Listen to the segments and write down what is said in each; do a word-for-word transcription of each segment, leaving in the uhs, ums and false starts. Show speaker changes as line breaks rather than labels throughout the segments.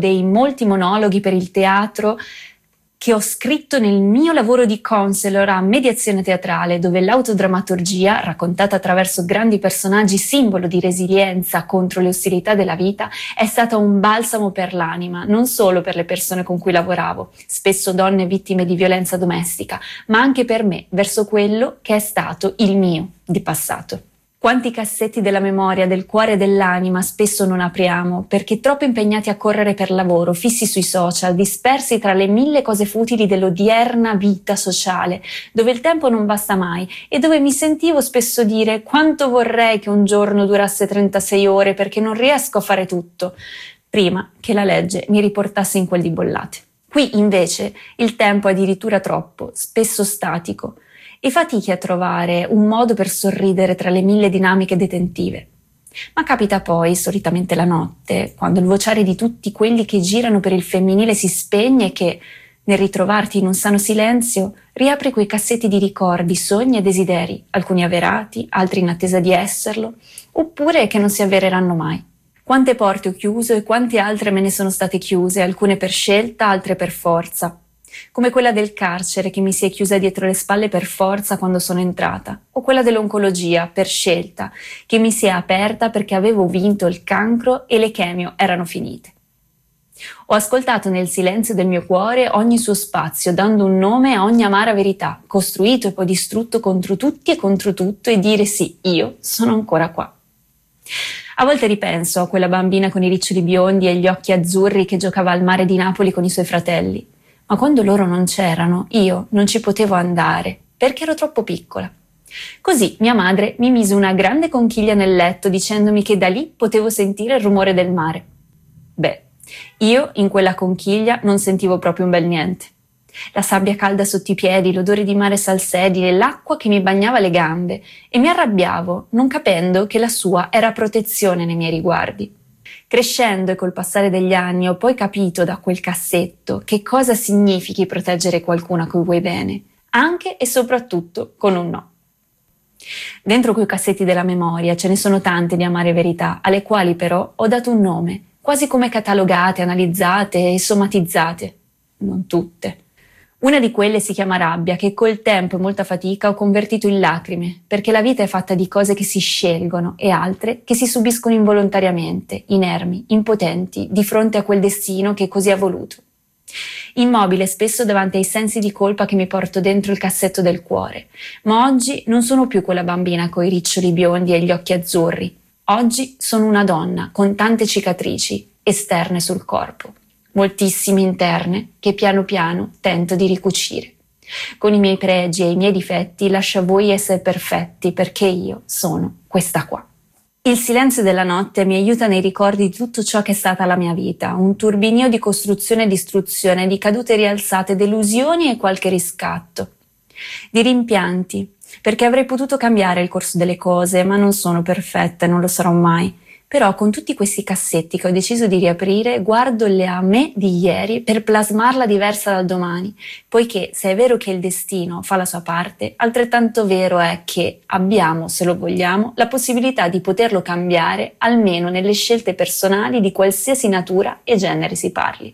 dei molti monologhi per il teatro che ho scritto nel mio lavoro di counselor a mediazione teatrale, dove l'autodrammaturgia, raccontata attraverso grandi personaggi simbolo di resilienza contro le ostilità della vita, è stata un balsamo per l'anima, non solo per le persone con cui lavoravo, spesso donne vittime di violenza domestica, ma anche per me, verso quello che è stato il mio di passato. Quanti cassetti della memoria, del cuore e dell'anima spesso non apriamo, perché troppo impegnati a correre per lavoro, fissi sui social, dispersi tra le mille cose futili dell'odierna vita sociale, dove il tempo non basta mai e dove mi sentivo spesso dire quanto vorrei che un giorno durasse trentasei ore perché non riesco a fare tutto, prima che la legge mi riportasse in quel di bollate. Qui invece il tempo è addirittura troppo, spesso statico, e fatichi a trovare un modo per sorridere tra le mille dinamiche detentive. Ma capita poi, solitamente la notte, quando il vociare di tutti quelli che girano per il femminile si spegne e che, nel ritrovarti in un sano silenzio, riapri quei cassetti di ricordi, sogni e desideri, alcuni avverati, altri in attesa di esserlo, oppure che non si avvereranno mai. Quante porte ho chiuso e quante altre me ne sono state chiuse, alcune per scelta, altre per forza. Come quella del carcere che mi si è chiusa dietro le spalle per forza quando sono entrata, o quella dell'oncologia, per scelta, che mi si è aperta perché avevo vinto il cancro e le chemio erano finite. Ho ascoltato nel silenzio del mio cuore ogni suo spazio, dando un nome a ogni amara verità, costruito e poi distrutto contro tutti e contro tutto, e dire sì, io sono ancora qua. A volte ripenso a quella bambina con i riccioli biondi e gli occhi azzurri che giocava al mare di Napoli con i suoi fratelli. Ma quando loro non c'erano, io non ci potevo andare, perché ero troppo piccola. Così mia madre mi mise una grande conchiglia nel letto, dicendomi che da lì potevo sentire il rumore del mare. Beh, io in quella conchiglia non sentivo proprio un bel niente. La sabbia calda sotto i piedi, l'odore di mare salsedile, l'acqua che mi bagnava le gambe, e mi arrabbiavo, non capendo che la sua era protezione nei miei riguardi. Crescendo e col passare degli anni ho poi capito da quel cassetto che cosa significhi proteggere qualcuno a cui vuoi bene, anche e soprattutto con un no. Dentro quei cassetti della memoria ce ne sono tante di amare verità, alle quali però ho dato un nome, quasi come catalogate, analizzate e somatizzate. Non tutte. Una di quelle si chiama rabbia, che col tempo e molta fatica ho convertito in lacrime, perché la vita è fatta di cose che si scelgono e altre che si subiscono involontariamente, inermi, impotenti, di fronte a quel destino che così ha voluto. Immobile spesso davanti ai sensi di colpa che mi porto dentro il cassetto del cuore, ma oggi non sono più quella bambina coi riccioli biondi e gli occhi azzurri. Oggi sono una donna con tante cicatrici esterne sul corpo. Moltissime interne che piano piano tento di ricucire. Con i miei pregi e i miei difetti lascio a voi essere perfetti, perché io sono questa qua. Il silenzio della notte mi aiuta nei ricordi di tutto ciò che è stata la mia vita, un turbinio di costruzione e distruzione, di cadute rialzate, delusioni e qualche riscatto. Di rimpianti, perché avrei potuto cambiare il corso delle cose, ma non sono perfetta e non lo sarò mai. Però con tutti questi cassetti che ho deciso di riaprire, guardo le a me di ieri per plasmarla diversa dal domani, poiché se è vero che il destino fa la sua parte, altrettanto vero è che abbiamo, se lo vogliamo, la possibilità di poterlo cambiare almeno nelle scelte personali di qualsiasi natura e genere si parli.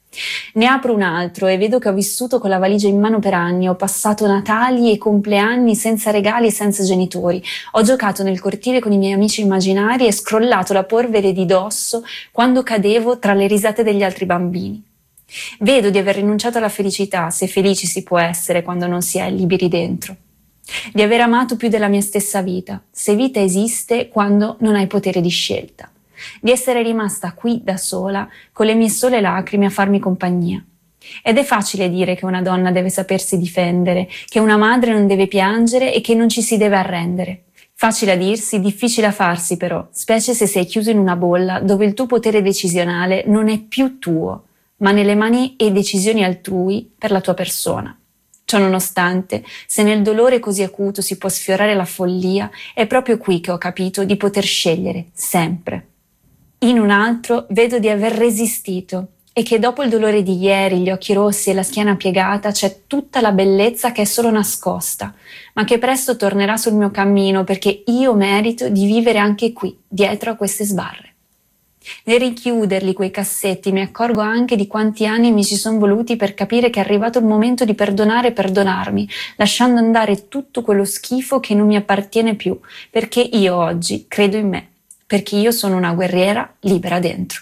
Ne apro un altro e vedo che ho vissuto con la valigia in mano per anni, ho passato Natali e compleanni senza regali e senza genitori, ho giocato nel cortile con i miei amici immaginari e scrollato la polvere di dosso quando cadevo tra le risate degli altri bambini. Vedo di aver rinunciato alla felicità, se felici si può essere quando non si è liberi dentro. Di aver amato più della mia stessa vita, se vita esiste quando non hai potere di scelta. Di essere rimasta qui da sola, con le mie sole lacrime a farmi compagnia. Ed è facile dire che una donna deve sapersi difendere, che una madre non deve piangere e che non ci si deve arrendere. Facile a dirsi, difficile a farsi però, specie se sei chiuso in una bolla dove il tuo potere decisionale non è più tuo, ma nelle mani e decisioni altrui per la tua persona. Ciò nonostante, se nel dolore così acuto si può sfiorare la follia, è proprio qui che ho capito di poter scegliere, sempre. In un altro vedo di aver resistito e che dopo il dolore di ieri, gli occhi rossi e la schiena piegata c'è tutta la bellezza che è solo nascosta, ma che presto tornerà sul mio cammino perché io merito di vivere anche qui, dietro a queste sbarre. Nel richiuderli quei cassetti mi accorgo anche di quanti anni mi ci sono voluti per capire che è arrivato il momento di perdonare e perdonarmi, lasciando andare tutto quello schifo che non mi appartiene più, perché io oggi credo in me, perché io sono una guerriera libera dentro.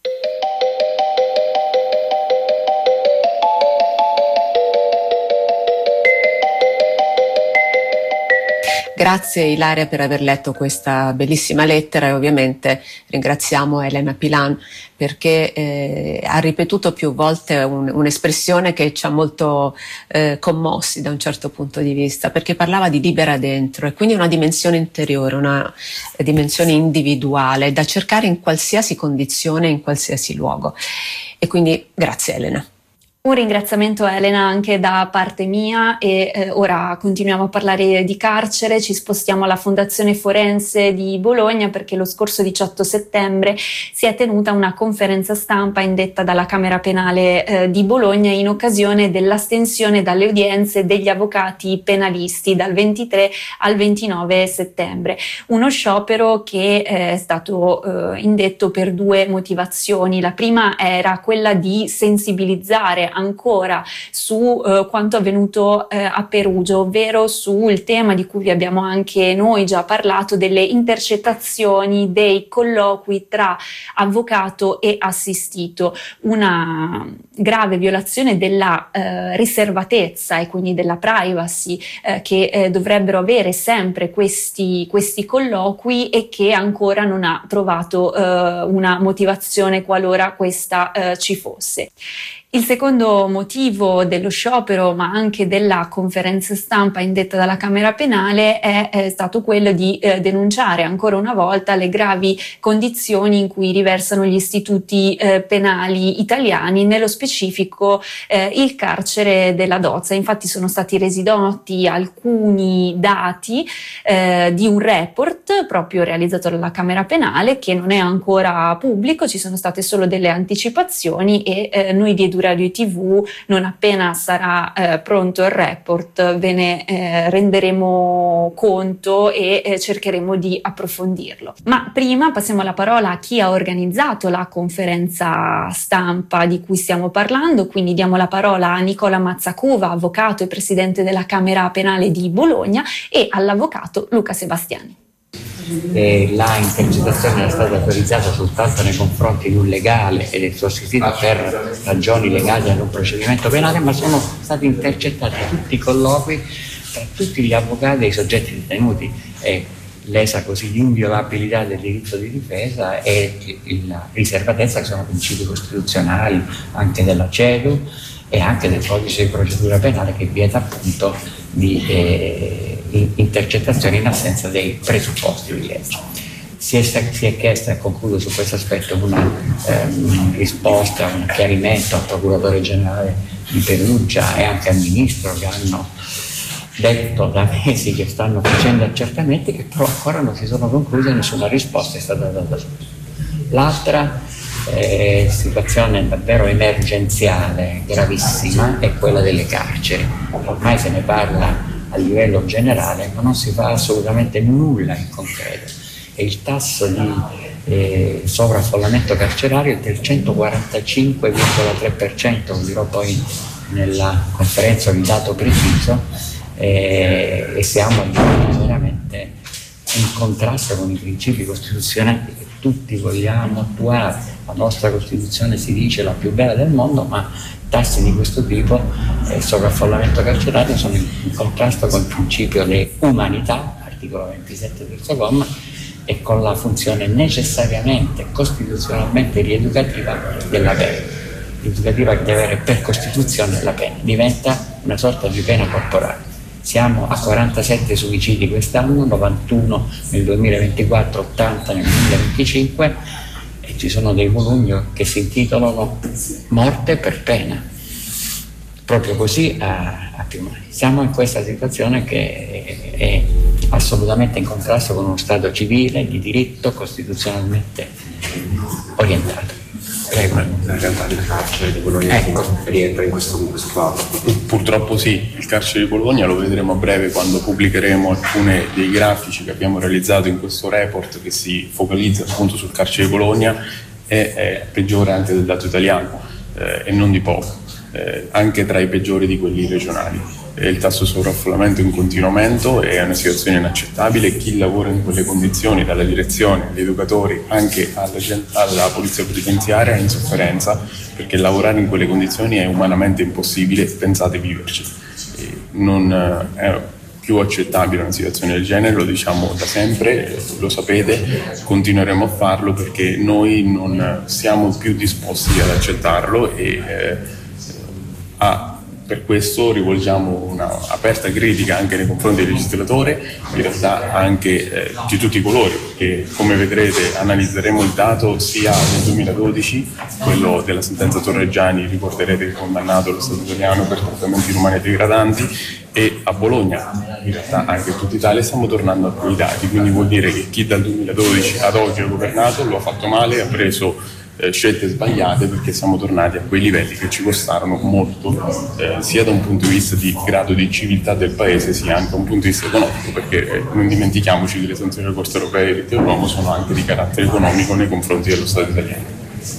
Grazie Ilaria per aver letto questa bellissima lettera e ovviamente ringraziamo Elena Pilan perché eh, ha ripetuto più volte un, un'espressione che ci ha molto eh, commossi da un certo punto di vista, perché parlava di libera dentro e quindi una dimensione interiore, una dimensione individuale da cercare in qualsiasi condizione, in qualsiasi luogo. E quindi grazie Elena.
Un ringraziamento Elena anche da parte mia e eh, ora continuiamo a parlare di carcere, ci spostiamo alla Fondazione Forense di Bologna perché lo scorso diciotto settembre si è tenuta una conferenza stampa indetta dalla Camera Penale eh, di Bologna in occasione dell'astensione dalle udienze degli avvocati penalisti dal ventitré al ventinove settembre. Uno sciopero che eh, è stato eh, indetto per due motivazioni. La prima era quella di sensibilizzare ancora su eh, quanto avvenuto eh, a Perugia, ovvero sul tema di cui vi abbiamo anche noi già parlato, delle intercettazioni dei colloqui tra avvocato e assistito, una grave violazione della eh, riservatezza e quindi della privacy eh, che eh, dovrebbero avere sempre questi, questi colloqui e che ancora non ha trovato eh, una motivazione qualora questa eh, ci fosse. Il secondo motivo dello sciopero, ma anche della conferenza stampa indetta dalla Camera Penale, è, è stato quello di eh, denunciare ancora una volta le gravi condizioni in cui riversano gli istituti eh, penali italiani, nello specifico eh, il carcere della Dozza. Infatti sono stati resi noti alcuni dati eh, di un report proprio realizzato dalla Camera Penale che non è ancora pubblico, ci sono state solo delle anticipazioni e eh, noi di Radio tivù, non appena sarà eh, pronto il report, ve ne eh, renderemo conto e eh, cercheremo di approfondirlo. Ma prima passiamo la parola a chi ha organizzato la conferenza stampa di cui stiamo parlando, quindi diamo la parola a Nicola Mazzacuva, avvocato e presidente della Camera Penale di Bologna, e all'avvocato Luca Sebastiani.
E la intercettazione era stata autorizzata soltanto nei confronti di un legale ed è sostituita per ragioni legate ad un procedimento penale, ma sono stati intercettati tutti i colloqui tra tutti gli avvocati e i soggetti detenuti, e lesa così l'inviolabilità del diritto di difesa e la riservatezza, che sono principi costituzionali anche della CEDU e anche del codice di procedura penale, che vieta appunto di eh, intercettazioni in assenza dei presupposti di legge. Si è, si è chiesta, e concludo su questo aspetto, una ehm, risposta, un chiarimento al procuratore generale di Perugia e anche al ministro, che hanno detto da mesi che stanno facendo accertamenti che però ancora non si sono conclusi e nessuna risposta è stata data. L'altra eh, situazione davvero emergenziale, gravissima, è quella delle carceri. Ormai se ne parla a livello generale, ma non si fa assolutamente nulla in concreto. E il tasso di eh, sovraffollamento carcerario è del centoquarantacinque virgola tre per cento, lo dirò poi nella conferenza il dato preciso, eh, e siamo veramente in contrasto con i principi costituzionali che tutti vogliamo attuare. La nostra Costituzione si dice la più bella del mondo, ma tassi di questo tipo e eh, sovraffollamento carcerario sono in, in contrasto con il principio di umanità, articolo ventisette terzo comma, e con la funzione necessariamente costituzionalmente rieducativa della pena. Rieducativa che deve avere per Costituzione la pena, diventa una sorta di pena corporale. Siamo a quarantasette suicidi quest'anno, novantuno nel duemilaventiquattro, ottanta nel duemilaventicinque, e ci sono dei volumi che si intitolano Morte per pena, proprio così a, a più mani. Siamo in questa situazione che è, è assolutamente in contrasto con uno Stato civile, di diritto, costituzionalmente orientato.
Prego. La realtà del carcere di Bologna ecco. rientra in questo, in questo quadro. Purtroppo sì, il carcere di Bologna lo vedremo a breve quando pubblicheremo alcuni dei grafici che abbiamo realizzato in questo report che si focalizza appunto sul carcere di Bologna, è, è peggiore anche del dato italiano eh, e non di poco, eh, anche tra i peggiori di quelli regionali. Il tasso di sovraffollamento è in continuo aumento, è una situazione inaccettabile. Chi lavora in quelle condizioni, dalla direzione agli educatori anche alla, alla polizia penitenziaria, è in sofferenza, perché lavorare in quelle condizioni è umanamente impossibile. Pensate viverci. Non è più accettabile una situazione del genere, lo diciamo da sempre, lo sapete, continueremo a farlo perché noi non siamo più disposti ad accettarlo e eh, a per questo rivolgiamo una aperta critica anche nei confronti del legislatore, in realtà anche eh, di tutti i colori, perché come vedrete analizzeremo il dato sia nel duemiladodici, quello della sentenza Torreggiani, ricorderete che condannato lo Stato italiano per trattamenti inumani e degradanti, e a Bologna, in realtà anche in tutta Italia, stiamo tornando a quei dati, quindi vuol dire che chi dal duemiladodici ad oggi ha governato lo ha fatto male, ha preso scelte sbagliate, perché siamo tornati a quei livelli che ci costarono molto, eh, sia da un punto di vista di grado di civiltà del paese, sia anche da un punto di vista economico, perché eh, non dimentichiamoci che le sanzioni della Corte europea dei diritti dell'uomo sono anche di carattere economico nei confronti dello Stato italiano.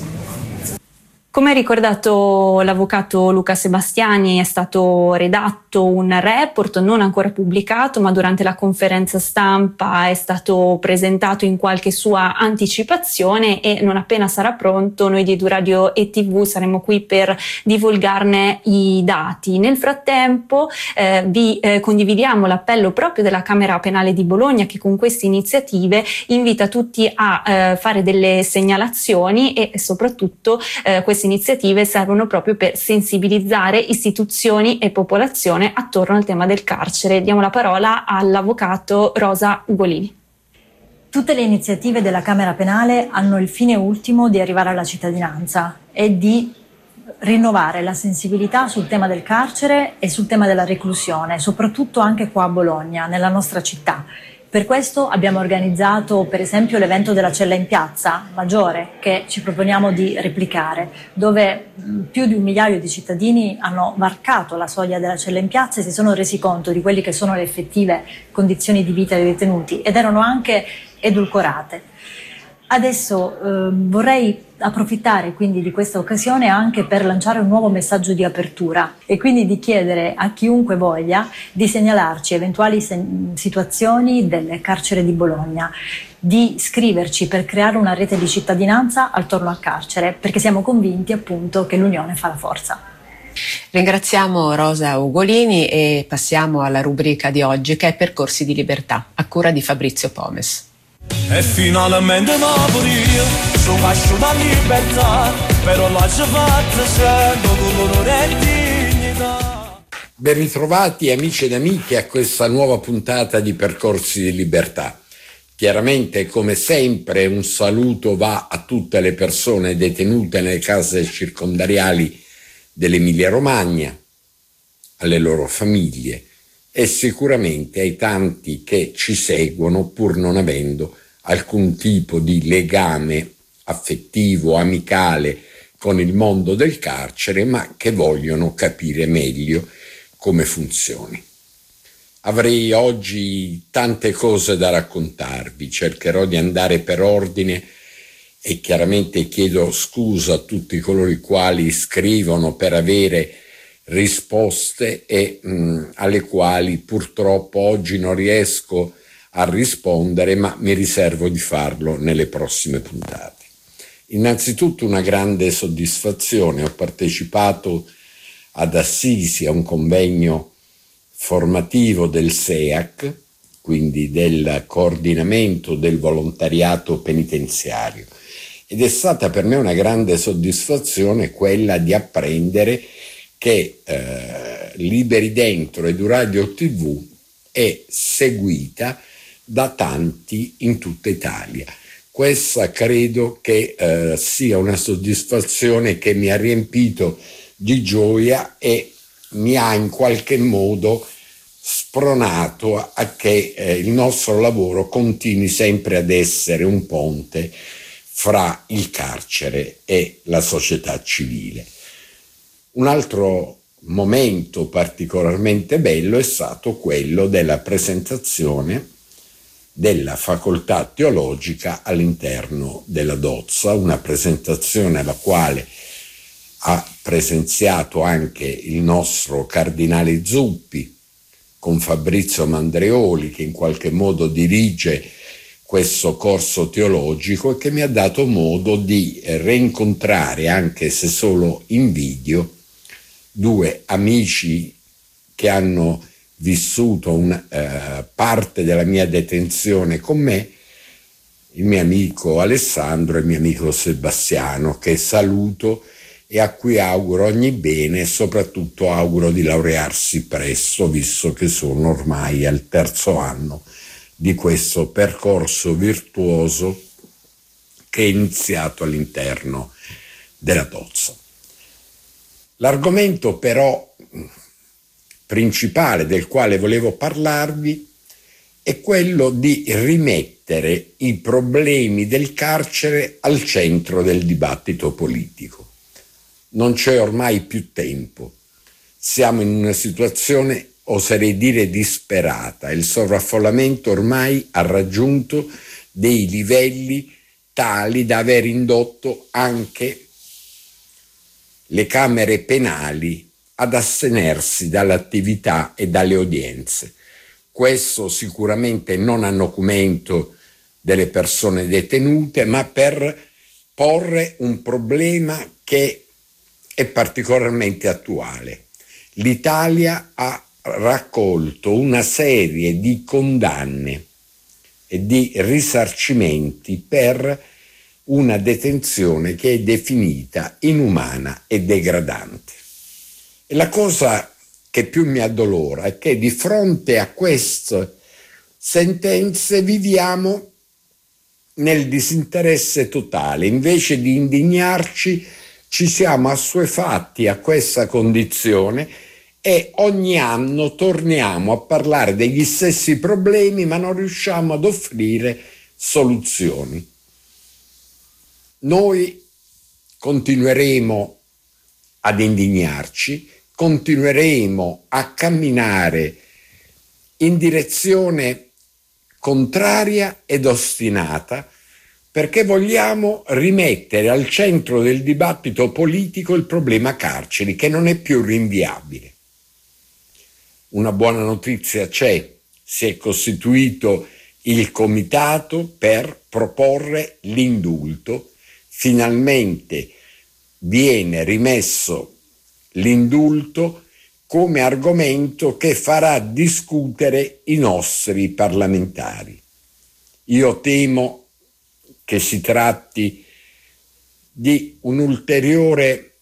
Come ha ricordato l'avvocato Luca Sebastiani, è stato redatto un report non ancora pubblicato, ma durante la conferenza stampa è stato presentato in qualche sua anticipazione, e non appena sarà pronto noi di Eduradio e tivù saremo qui per divulgarne i dati. Nel frattempo eh, vi eh, condividiamo l'appello proprio della Camera Penale di Bologna, che con queste iniziative invita tutti a eh, fare delle segnalazioni, e soprattutto eh, queste iniziative servono proprio per sensibilizzare istituzioni e popolazione attorno al tema del carcere. Diamo la parola all'avvocato Rosa Ugolini.
Tutte le iniziative della Camera Penale hanno il fine ultimo di arrivare alla cittadinanza e di rinnovare la sensibilità sul tema del carcere e sul tema della reclusione, soprattutto anche qua a Bologna, nella nostra città. Per questo abbiamo organizzato per esempio l'evento della Cella in Piazza Maggiore, che ci proponiamo di replicare, dove più di un migliaio di cittadini hanno varcato la soglia della Cella in Piazza e si sono resi conto di quelle che sono le effettive condizioni di vita dei detenuti, ed erano anche edulcorate. Adesso eh, vorrei approfittare quindi di questa occasione anche per lanciare un nuovo messaggio di apertura, e quindi di chiedere a chiunque voglia di segnalarci eventuali sen- situazioni del carcere di Bologna, di scriverci per creare una rete di cittadinanza attorno al carcere, perché siamo convinti appunto che l'unione fa la forza.
Ringraziamo Rosa Ugolini e passiamo alla rubrica di oggi, che è Percorsi di Libertà, a cura di Fabrizio Pomes.
E finalmente Napoli sono asciutta a libertà, però la ci fatta sempre con l'onore e dignità.
Ben ritrovati amici ed amiche a questa nuova puntata di Percorsi di Libertà. Chiaramente, come sempre, un saluto va a tutte le persone detenute nelle case circondariali dell'Emilia Romagna, alle loro famiglie e sicuramente ai tanti che ci seguono pur non avendo alcun tipo di legame affettivo, amicale con il mondo del carcere, ma che vogliono capire meglio come funzioni. Avrei oggi tante cose da raccontarvi, cercherò di andare per ordine e chiaramente chiedo scusa a tutti coloro i quali scrivono per avere risposte e mh, alle quali purtroppo oggi non riesco a rispondere, ma mi riservo di farlo nelle prossime puntate. Innanzitutto una grande soddisfazione: ho partecipato ad Assisi a un convegno formativo del S E A C, quindi del coordinamento del volontariato penitenziario, ed è stata per me una grande soddisfazione quella di apprendere che eh, Liberi Dentro Eduradio tivù è seguita da tanti in tutta Italia. Questa credo che eh, sia una soddisfazione che mi ha riempito di gioia e mi ha in qualche modo spronato a, a che eh, il nostro lavoro continui sempre ad essere un ponte fra il carcere e la società civile. Un altro momento particolarmente bello è stato quello della presentazione della facoltà teologica all'interno della Dozza, una presentazione alla quale ha presenziato anche il nostro cardinale Zuppi con Fabrizio Mandreoli, che in qualche modo dirige questo corso teologico e che mi ha dato modo di rincontrare, anche se solo in video, due amici che hanno vissuto una eh, parte della mia detenzione con me, il mio amico Alessandro e il mio amico Sebastiano, che saluto e a cui auguro ogni bene e soprattutto auguro di laurearsi presto, visto che sono ormai al terzo anno di questo percorso virtuoso che è iniziato all'interno della Dozza. L'argomento però principale del quale volevo parlarvi è quello di rimettere i problemi del carcere al centro del dibattito politico. Non c'è ormai più tempo. Siamo in una situazione, oserei dire, disperata. Il sovraffollamento ormai ha raggiunto dei livelli tali da aver indotto anche le camere penali ad astenersi dall'attività e dalle udienze. Questo sicuramente non a nocumento delle persone detenute, ma per porre un problema che è particolarmente attuale. L'Italia ha raccolto una serie di condanne e di risarcimenti per una detenzione che è definita inumana e degradante. E la cosa che più mi addolora è che di fronte a queste sentenze viviamo nel disinteresse totale. Invece di indignarci, ci siamo assuefatti a questa condizione e ogni anno torniamo a parlare degli stessi problemi, ma non riusciamo ad offrire soluzioni. Noi continueremo ad indignarci, continueremo a camminare in direzione contraria ed ostinata, perché vogliamo rimettere al centro del dibattito politico il problema carceri, che non è più rinviabile. Una buona notizia c'è: si è costituito il comitato per proporre l'indulto. Finalmente viene rimesso l'indulto come argomento che farà discutere i nostri parlamentari. Io temo che si tratti di un ulteriore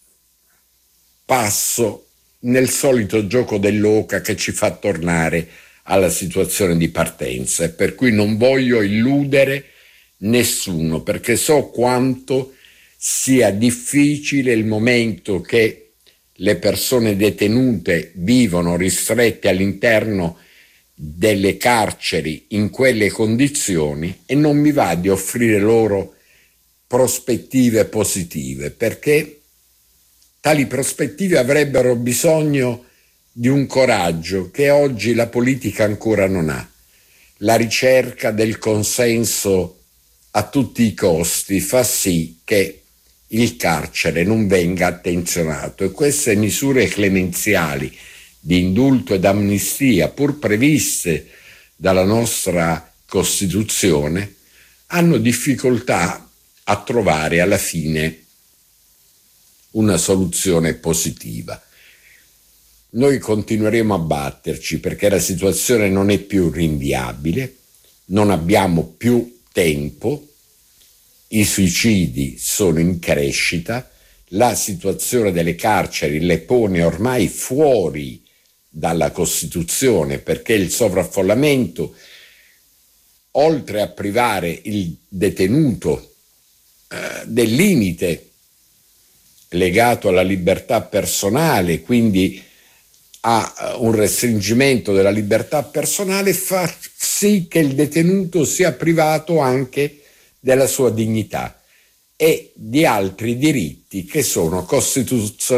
passo nel solito gioco dell'oca che ci fa tornare alla situazione di partenza, e per cui non voglio illudere nessuno, perché so quanto sia difficile il momento che le persone detenute vivono ristrette all'interno delle carceri in quelle condizioni, e non mi va di offrire loro prospettive positive, perché tali prospettive avrebbero bisogno di un coraggio che oggi la politica ancora non ha. La ricerca del consenso a tutti i costi fa sì che il carcere non venga attenzionato, e queste misure clemenziali di indulto ed amnistia, pur previste dalla nostra Costituzione, hanno difficoltà a trovare alla fine una soluzione positiva. Noi continueremo a batterci perché la situazione non è più rinviabile, non abbiamo più tempo, i suicidi sono in crescita, la situazione delle carceri le pone ormai fuori dalla Costituzione, perché il sovraffollamento, oltre a privare il detenuto eh, del limite legato alla libertà personale, quindi a un restringimento della libertà personale, fa sì che il detenuto sia privato anche della sua dignità e di altri diritti che sono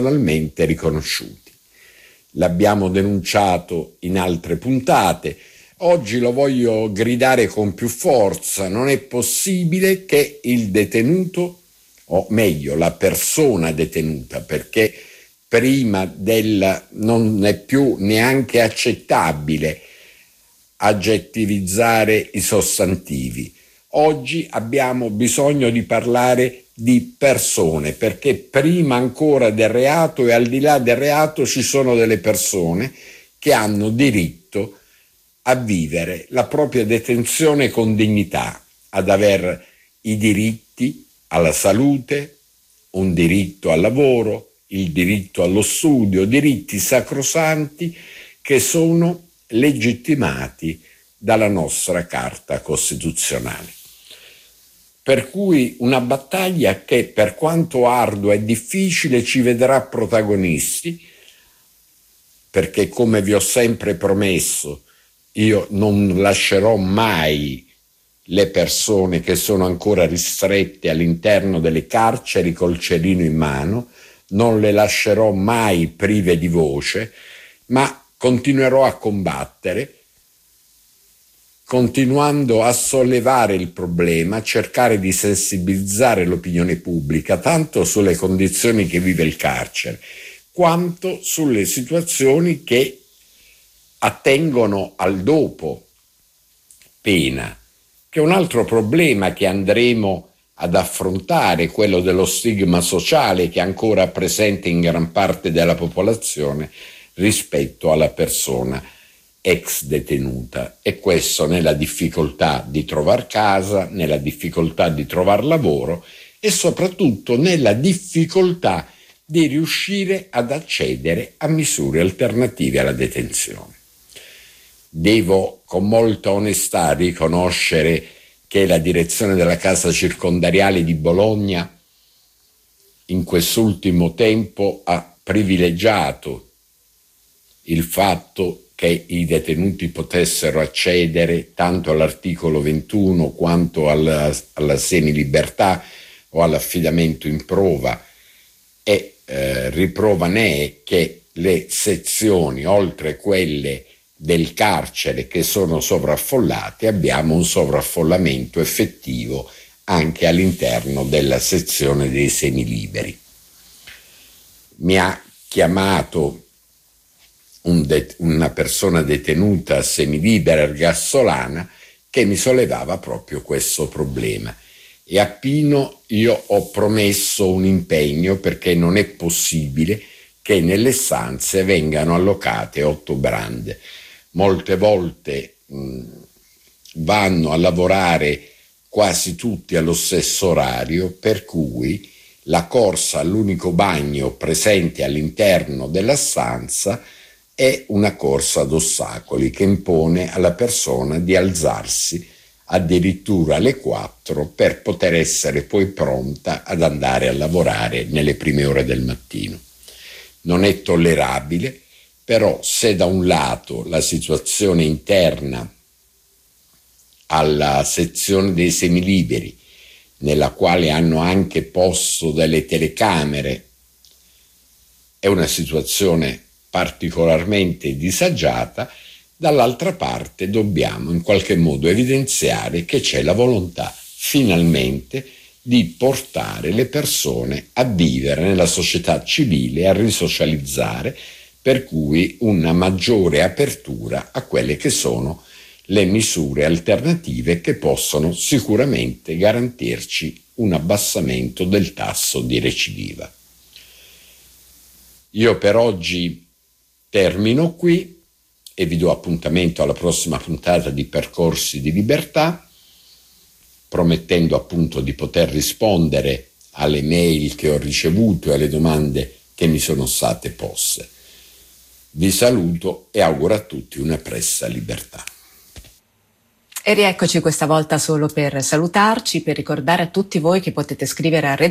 costituzionalmente riconosciuti. L'abbiamo denunciato in altre puntate, Oggi lo voglio gridare con più forza: non è possibile che il detenuto, o meglio la persona detenuta, perché prima del non è più neanche accettabile aggettivizzare i sostantivi. Oggi abbiamo bisogno di parlare di persone, perché prima ancora del reato e al di là del reato ci sono delle persone che hanno diritto a vivere la propria detenzione con dignità, ad aver i diritti alla salute, un diritto al lavoro, il diritto allo studio, diritti sacrosanti che sono legittimati dalla nostra Carta Costituzionale. Per cui una battaglia che, per quanto ardua e difficile, ci vedrà protagonisti, perché, come vi ho sempre promesso, io non lascerò mai le persone che sono ancora ristrette all'interno delle carceri col cerino in mano, non le lascerò mai prive di voce, ma continuerò a combattere, continuando a sollevare il problema, a cercare di sensibilizzare l'opinione pubblica tanto sulle condizioni che vive il carcere, quanto sulle situazioni che attengono al dopo pena, che è un altro problema che andremo ad affrontare, quello dello stigma sociale che è ancora presente in gran parte della popolazione rispetto alla persona ex detenuta, e questo nella difficoltà di trovare casa, nella difficoltà di trovare lavoro e soprattutto nella difficoltà di riuscire ad accedere a misure alternative alla detenzione. Devo con molta onestà riconoscere che la direzione della Casa Circondariale di Bologna in quest'ultimo tempo ha privilegiato il fatto che i detenuti potessero accedere tanto all'articolo ventuno quanto alla, alla semilibertà o all'affidamento in prova, e eh, riprova ne è che le sezioni, oltre quelle del carcere che sono sovraffollate, abbiamo un sovraffollamento effettivo anche all'interno della sezione dei semiliberi. Mi ha chiamato un det- una persona detenuta semilibera ergassolana che mi sollevava proprio questo problema, e a Pino io ho promesso un impegno, perché non è possibile che nelle stanze vengano allocate otto brande. Molte volte mh, vanno a lavorare quasi tutti allo stesso orario, per cui la corsa all'unico bagno presente all'interno della stanza è una corsa ad ostacoli che impone alla persona di alzarsi addirittura alle quattro per poter essere poi pronta ad andare a lavorare nelle prime ore del mattino. Non è tollerabile. Però se da un lato la situazione interna alla sezione dei semiliberi, nella quale hanno anche posto delle telecamere, è una situazione particolarmente disagiata, dall'altra parte dobbiamo in qualche modo evidenziare che c'è la volontà finalmente di portare le persone a vivere nella società civile, a risocializzare, per cui una maggiore apertura a quelle che sono le misure alternative che possono sicuramente garantirci un abbassamento del tasso di recidiva. Io per oggi termino qui e vi do appuntamento alla prossima puntata di Percorsi di Libertà, promettendo appunto di poter rispondere alle mail che ho ricevuto e alle domande che mi sono state poste. Vi saluto e auguro a tutti una presto libertà.
E rieccoci questa volta solo per salutarci, per ricordare a tutti voi che potete scrivere a